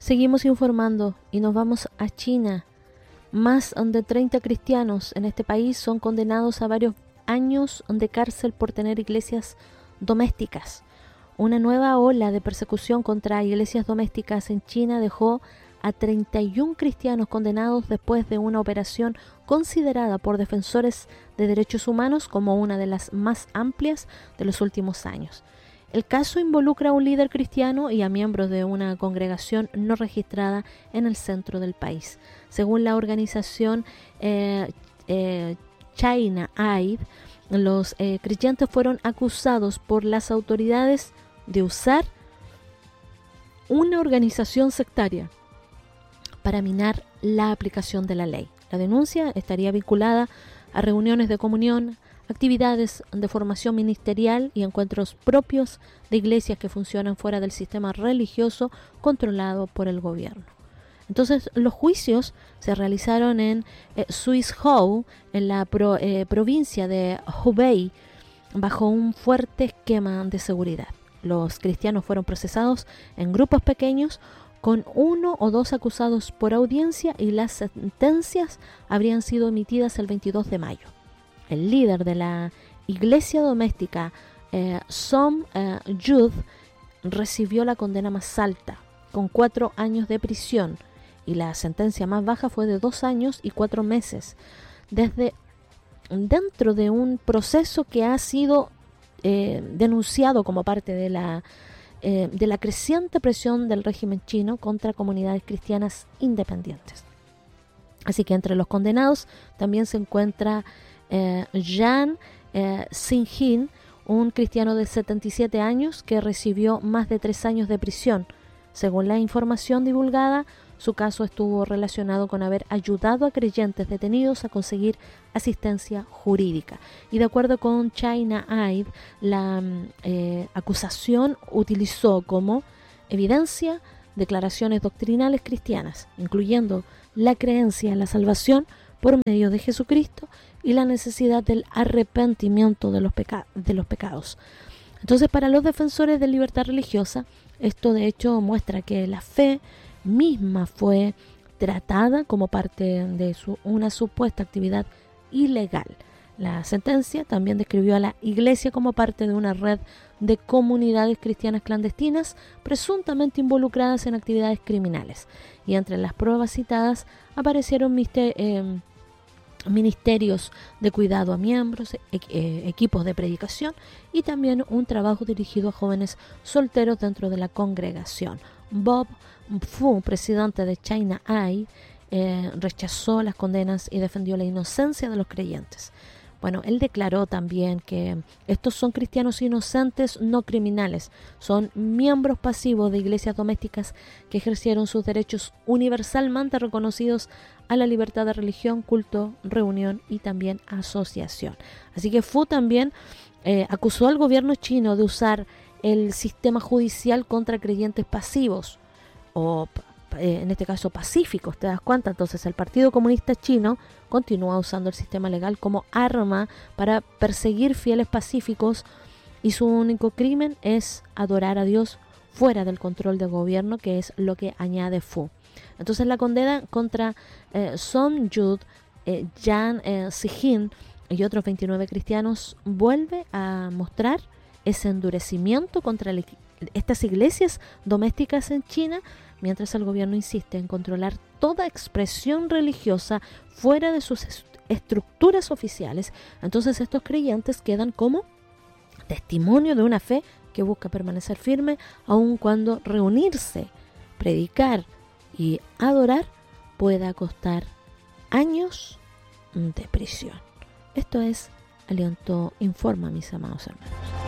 Seguimos informando y nos vamos a China. Más de 30 cristianos en este país son condenados a varios años de cárcel por tener iglesias domésticas. Una nueva ola de persecución contra iglesias domésticas en China dejó a 31 cristianos condenados después de una operación considerada por defensores de derechos humanos como una de las más amplias de los últimos años. El caso involucra a un líder cristiano y a miembros de una congregación no registrada en el centro del país. Según la organización China Aid, los creyentes fueron acusados por las autoridades de usar una organización sectaria para minar la aplicación de la ley. La denuncia estaría vinculada a reuniones de comunión, actividades de formación ministerial y encuentros propios de iglesias que funcionan fuera del sistema religioso controlado por el gobierno. Entonces, los juicios se realizaron en Suizhou, en la provincia de Hubei, bajo un fuerte esquema de seguridad. Los cristianos fueron procesados en grupos pequeños con 1 o 2 acusados por audiencia y las sentencias habrían sido emitidas el 22 de mayo. El líder de la iglesia doméstica, Som Yud, recibió la condena más alta, con 4 años de prisión, y la sentencia más baja fue de 2 años y 4 meses, dentro de un proceso que ha sido denunciado como parte de la creciente presión del régimen chino contra comunidades cristianas independientes. Así que entre los condenados también se encuentra Yan Xinjin, un cristiano de 77 años que recibió más de 3 años de prisión. Según la información divulgada, su caso estuvo relacionado con haber ayudado a creyentes detenidos a conseguir asistencia jurídica. Y de acuerdo con China Aid, la acusación utilizó como evidencia declaraciones doctrinales cristianas, incluyendo la creencia en la salvación por medio de Jesucristo y la necesidad del arrepentimiento de los pecados. Entonces, para los defensores de libertad religiosa, esto de hecho muestra que la fe misma fue tratada como parte de una supuesta actividad ilegal. La sentencia también describió a la iglesia como parte de una red de comunidades cristianas clandestinas presuntamente involucradas en actividades criminales. Y entre las pruebas citadas aparecieron ministerios de cuidado a miembros, equipos de predicación y también un trabajo dirigido a jóvenes solteros dentro de la congregación. Bob Fu, presidente de China Aid, rechazó las condenas y defendió la inocencia de los creyentes. Bueno, él declaró también que estos son cristianos inocentes, no criminales. Son miembros pasivos de iglesias domésticas que ejercieron sus derechos universalmente reconocidos a la libertad de religión, culto, reunión y también asociación. Así que Fu también acusó al gobierno chino de usar el sistema judicial contra creyentes pasivos o en este caso pacíficos, ¿te das cuenta? Entonces el Partido Comunista Chino continúa usando el sistema legal como arma para perseguir fieles pacíficos y su único crimen es adorar a Dios fuera del control del gobierno, que es lo que añade Fu. Entonces la condena contra Som Yud, Yan Xinjin y otros 29 cristianos vuelve a mostrar ese endurecimiento contra estas iglesias domésticas en China, mientras el gobierno insiste en controlar toda expresión religiosa fuera de sus estructuras oficiales. Entonces estos creyentes quedan como testimonio de una fe que busca permanecer firme aun cuando reunirse, predicar y adorar pueda costar años de prisión. Esto es Aliento Informa, mis amados hermanos.